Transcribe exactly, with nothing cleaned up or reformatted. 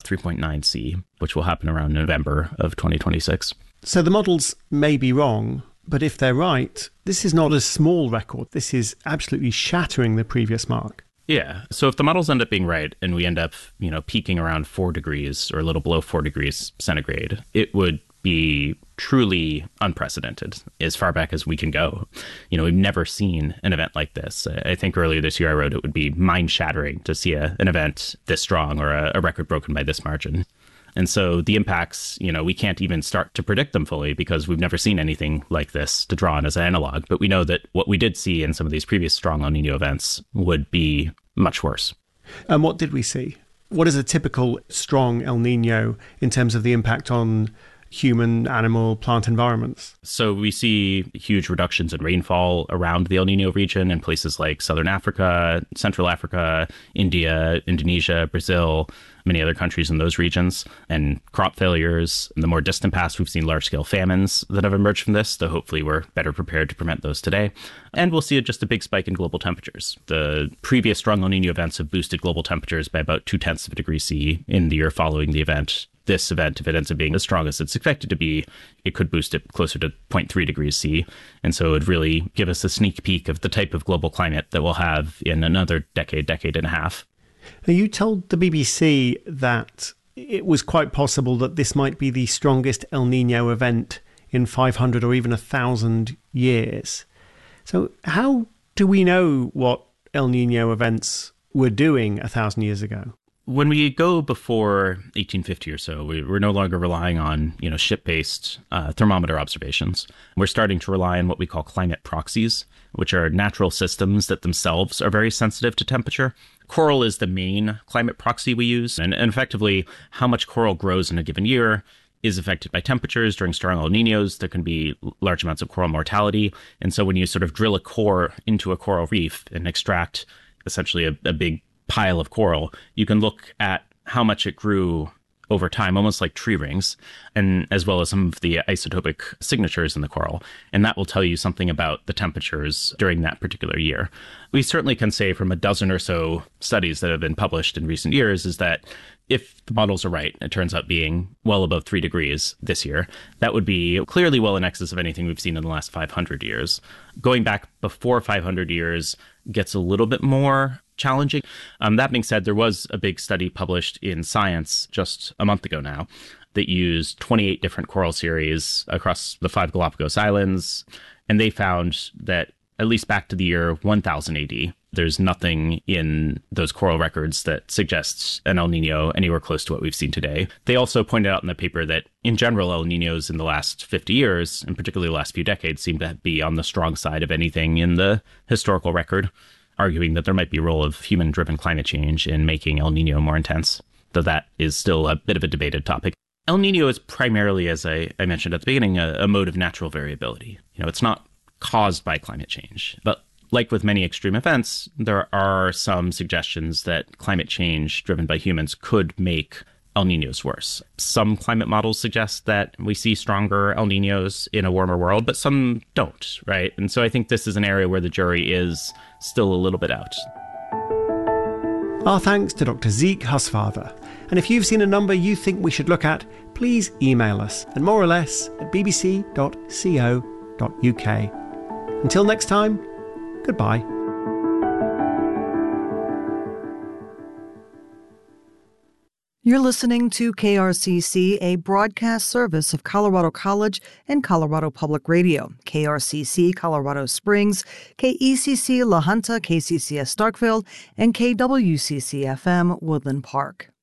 three point nine C, which will happen around November of twenty twenty-six. So the models may be wrong, but if they're right, this is not a small record. This is absolutely shattering the previous mark. Yeah. So if the models end up being right and we end up, you know, peaking around four degrees or a little below four degrees centigrade, it would be truly unprecedented as far back as we can go. You know, we've never seen an event like this. I think earlier this year I wrote it would be mind-shattering to see a, an event this strong or a, a record broken by this margin. And so the impacts, you know, we can't even start to predict them fully because we've never seen anything like this to draw on as an analog. But we know that what we did see in some of these previous strong El Nino events would be much worse. And what did we see? What is a typical strong El Nino in terms of the impact on human, animal, plant environments? So we see huge reductions in rainfall around the El Nino region in places like Southern Africa, Central Africa, India, Indonesia, Brazil, many other countries in those regions, and crop failures. In the more distant past, we've seen large-scale famines that have emerged from this, though hopefully we're better prepared to prevent those today. And we'll see just a big spike in global temperatures. The previous strong El Nino events have boosted global temperatures by about two-tenths of a degree C in the year following the event. This event, if it ends up being as strong as it's expected to be, it could boost it closer to zero point three degrees C. And so it would really give us a sneak peek of the type of global climate that we'll have in another decade, decade and a half. Now, you told the B B C that it was quite possible that this might be the strongest El Nino event in five hundred or even one thousand years. So how do we know what El Nino events were doing one thousand years ago? When we go before eighteen fifty or so, we, we're no longer relying on, you know, ship-based uh, thermometer observations. We're starting to rely on what we call climate proxies, which are natural systems that themselves are very sensitive to temperature. Coral is the main climate proxy we use, and, and effectively how much coral grows in a given year is affected by temperatures. During strong El Ninos, there can be large amounts of coral mortality. And so when you sort of drill a core into a coral reef and extract essentially a, a big pile of coral, you can look at how much it grew over time, almost like tree rings, and as well as some of the isotopic signatures in the coral. And that will tell you something about the temperatures during that particular year. We certainly can say from a dozen or so studies that have been published in recent years is that if the models are right, it turns out being well above three degrees this year, that would be clearly well in excess of anything we've seen in the last five hundred years. Going back before five hundred years gets a little bit more challenging. Um, that being said, there was a big study published in Science just a month ago now that used twenty-eight different coral series across the five Galapagos Islands, and they found that at least back to the year one thousand A D, there's nothing in those coral records that suggests an El Nino anywhere close to what we've seen today. They also pointed out in the paper that in general, El Ninos in the last fifty years, and particularly the last few decades, seem to be on the strong side of anything in the historical record, arguing that there might be a role of human-driven climate change in making El Nino more intense, though that is still a bit of a debated topic. El Nino is primarily, as I, I mentioned at the beginning, a, a mode of natural variability. You know, it's not caused by climate change. But like with many extreme events, there are some suggestions that climate change driven by humans could make El Ninos worse. Some climate models suggest that we see stronger El Ninos in a warmer world, but some don't, right? And so I think this is an area where the jury is still a little bit out. Our thanks to Doctor Zeke Husfather. And if you've seen a number you think we should look at, please email us at more or less at b b c dot co dot u k. Until next time, goodbye. You're listening to K R C C, a broadcast service of Colorado College and Colorado Public Radio. K R C C Colorado Springs, K E C C La Junta, K C C S Starkville, and K W C C F M Woodland Park.